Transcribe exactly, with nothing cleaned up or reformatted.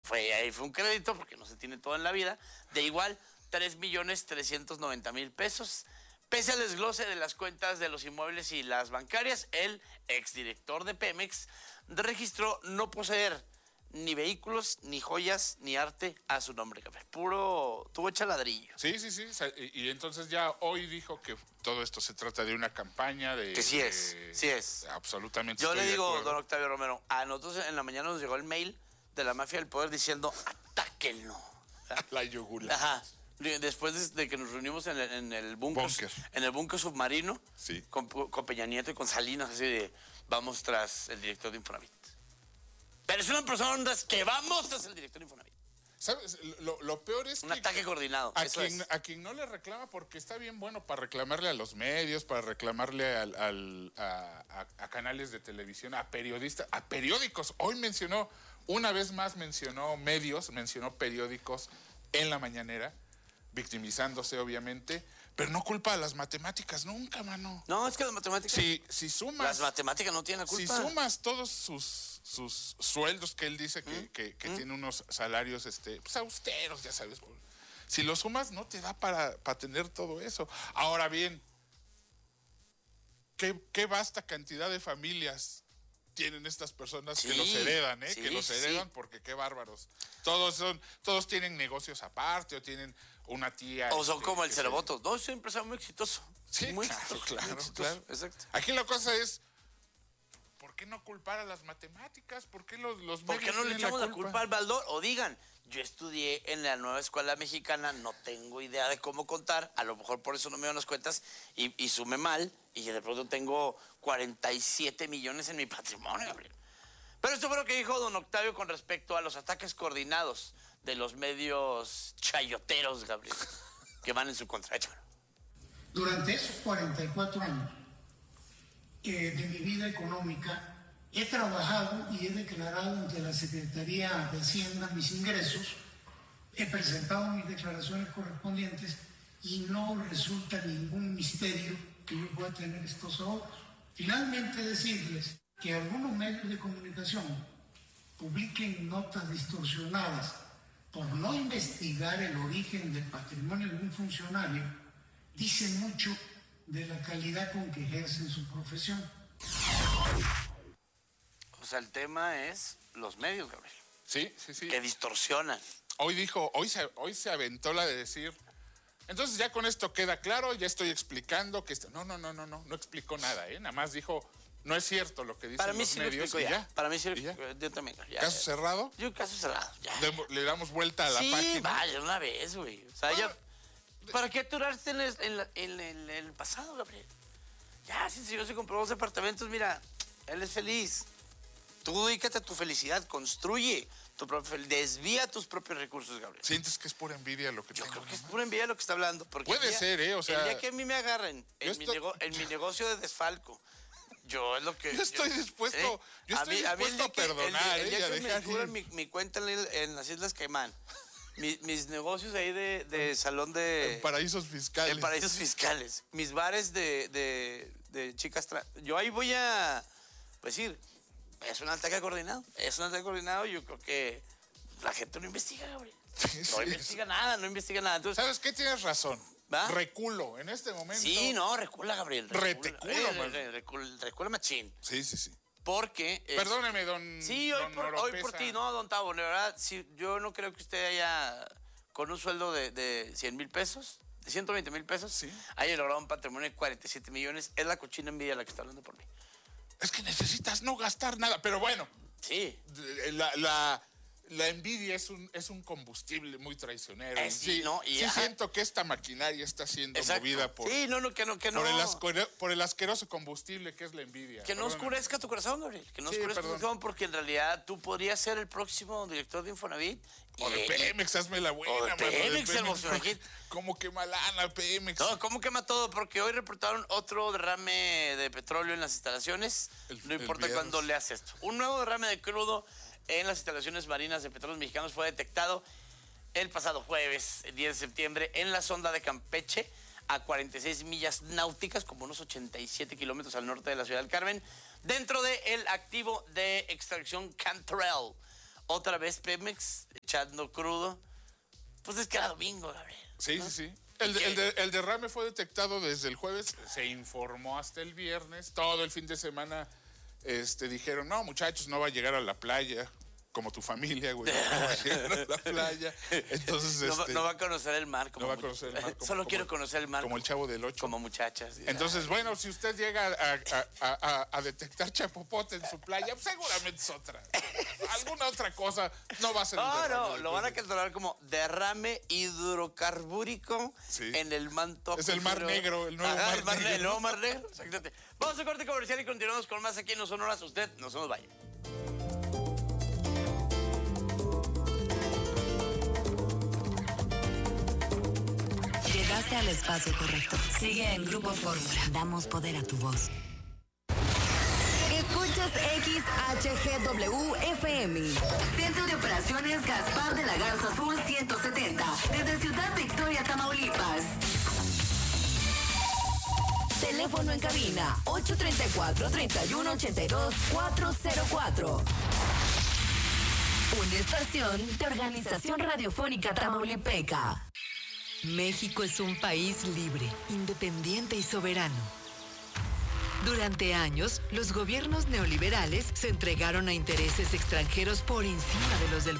fue, ahí fue un crédito, porque no se tiene todo en la vida, de igual tres millones trescientos noventa mil pesos. Pese al desglose de las cuentas de los inmuebles y las bancarias, el exdirector de Pemex registró no poseer ni vehículos, ni joyas, ni arte a su nombre, café. Puro, tuvo hecha ladrillo. Sí, sí, sí. Y, y entonces ya hoy dijo que todo esto se trata de una campaña de... Que sí es, de, sí es. Absolutamente. Yo le digo, don Octavio Romero, a nosotros en la mañana nos llegó el mail de la mafia del poder diciendo, atáquenlo. La yugular. Ajá. Después de que nos reunimos en el, en el búnker, Búnker. en el búnker submarino, sí. con, con Peña Nieto y con Salinas, así de, vamos tras el director de Infonavit. Pero es una persona que vamos tras el director de Infonavit. ¿Sabes? Lo, lo peor es un que... Un ataque coordinado. A eso quien, es. a quien no le reclama, porque está bien bueno para reclamarle a los medios, para reclamarle al, al, a, a, a canales de televisión, a periodistas, a periódicos. Hoy mencionó, una vez más mencionó medios, mencionó periódicos en la mañanera, victimizándose obviamente, pero no culpa a las matemáticas nunca, mano. No, es que las matemáticas... Si, si sumas... Las matemáticas no tienen la culpa. Si sumas todos sus, sus sueldos, que él dice que, ¿Mm? que, que ¿Mm? tiene unos salarios este, pues, austeros, ya sabes. Si lo sumas, no te da para, para tener todo eso. Ahora bien, ¿qué, qué vasta cantidad de familias tienen estas personas sí, que los heredan, ¿eh? Sí, que los heredan sí. Porque qué bárbaros. Todos son, todos tienen negocios aparte o tienen una tía. O son este, como el Cerevoto. Se... No, soy un empresario muy exitoso. Sí, muy claro, exitoso, claro, muy exitoso. claro. Exacto. Aquí la cosa es, ¿por qué no culpar a las matemáticas? ¿Por qué los, los ¿Por qué no le echamos la culpa? la culpa al baldor? O digan, yo estudié en la nueva escuela mexicana, no tengo idea de cómo contar, a lo mejor por eso no me dan las cuentas y, y sume mal, y de pronto tengo cuarenta y siete millones en mi patrimonio, Gabriel. Pero esto fue lo que dijo don Octavio con respecto a los ataques coordinados de los medios chayoteros, Gabriel, que van en su contra. Échalo. Durante esos cuarenta y cuatro años eh, de mi vida económica, he trabajado y he declarado ante la Secretaría de Hacienda mis ingresos, he presentado mis declaraciones correspondientes y no resulta ningún misterio que yo pueda tener estos ahorros. Finalmente decirles que algunos medios de comunicación publiquen notas distorsionadas por no investigar el origen del patrimonio de un funcionario, dice mucho de la calidad con que ejercen su profesión. O sea, el tema es los medios, Gabriel. Sí, sí, sí. Que distorsionan. Hoy dijo, hoy se, hoy se aventó la de decir, entonces ya con esto queda claro, ya estoy explicando que esto... No, no, no, no, no, no explicó nada, ¿eh? Nada más dijo... No es cierto lo que dicen Para mí los sí medios. Lo y ya. ya. Para mí sí. Ya. Yo también. Ya, ¿Caso ya. cerrado? Yo caso cerrado. Ya. Le, le damos vuelta a la sí, página. Sí, vaya, una vez, güey. O sea, ah, ya... ¿Para qué aturarse en el, en, la, en, el, en el pasado, Gabriel? Ya, si el señor se compró dos departamentos, mira, él es feliz. Tú dedícate a tu felicidad, construye tu propio, desvía tus propios recursos, Gabriel. ¿Sientes que es pura envidia lo que Yo tengo, creo que nomás? es pura envidia lo que está hablando. Porque Puede día, ser, ¿eh? O sea... El día que a mí me agarren en, estoy... mi, nego, en mi negocio de desfalco, yo es lo que... Yo estoy dispuesto, ¿eh? yo estoy a mí, dispuesto a, mí a perdonar, el, el, el ¿eh? día a que dejar me cubran mi, mi cuenta en, en las Islas Caimán, mi, mis negocios ahí de, de salón de... En paraísos fiscales. En paraísos fiscales. Mis bares de, de, de chicas trans. Yo ahí voy a decir, es un ataque coordinado. Es un ataque coordinado y yo creo que la gente no investiga, Gabriel. Sí, no sí, investiga sí. nada, no investiga nada. Entonces, ¿sabes qué? Tienes razón. ¿Va? Reculo en este momento. Sí, no, recula, Gabriel. Recula. Reteculo, eh, re, re, recula, recula machín. Sí, sí, sí. Porque... Es... Perdóneme, don Sí, hoy, don por, hoy por ti, no, don Tavo, la verdad, sí, yo no creo que usted haya, con un sueldo de, de cien mil pesos, de ciento veinte mil pesos, sí. haya logrado un patrimonio de cuarenta y siete millones. Es la cochina envidia la que está hablando por mí. Es que necesitas no gastar nada, pero bueno. Sí. La... la... La envidia es un, es un combustible muy traicionero. Eh, sí, sí, no, y sí ajá. siento que esta maquinaria está siendo Exacto. movida por, sí, no, no, que no, que por, no. el asquero, por el asqueroso combustible que es la envidia. Que no Perdona. oscurezca tu corazón, Gabriel. Que no sí, oscurezca perdón. tu corazón, porque en realidad tú podrías ser el próximo director de Infonavit. O de Pemex, hazme la buena. O de Pemex, hermoso. ¿Cómo quema lana Pemex? No, ¿cómo quema todo? Porque hoy reportaron otro derrame de petróleo en las instalaciones. El, no importa cuándo leas esto. Un nuevo derrame de crudo en las instalaciones marinas de Petróleos Mexicanos fue detectado el pasado jueves, el diez de septiembre, en la sonda de Campeche, a cuarenta y seis millas náuticas, como unos ochenta y siete kilómetros al norte de la ciudad del Carmen, dentro del activo de extracción Cantarell. otra vez Pemex echando crudo. Pues es que era domingo, Gabriel. Sí, ¿no? sí, sí. El, el, de, el derrame fue detectado desde el jueves, se informó hasta el viernes, todo el fin de semana este, dijeron, no, muchachos, no va a llegar a la playa, como tu familia, güey, no va a llegar a la playa. Entonces, no, este, no va a conocer el mar. Como no va a conocer el mar. Como, solo como, quiero conocer el mar. Como el Chavo del Ocho. Como muchachas. Entonces, bueno, si usted llega a, a, a, a detectar chapopote en su playa, seguramente es otra. Alguna otra cosa, no va a ser. No, no, lo van a catalogar como derrame hidrocarbúrico sí. en el manto. Es el Mar Negro, el nuevo Ajá, mar, el mar Negro. El nuevo Mar Negro, exactamente. Vamos a corte comercial y continuamos con más aquí en No Sonoras. Usted no se nos vaya. Llegaste al espacio correcto. Sigue en Grupo Fórmula. Damos poder a tu voz. Escuchas X H G W F M. Centro de Operaciones Gaspar de la Garza Sur ciento setenta. Desde Ciudad Victoria, Tamaulipas. Teléfono en cabina ocho tres cuatro, tres uno ocho dos, cuatro cero cuatro. Una estación de Organización Radiofónica Tamaulipeca. México es un país libre, independiente y soberano. Durante años, los gobiernos neoliberales se entregaron a intereses extranjeros por encima de los del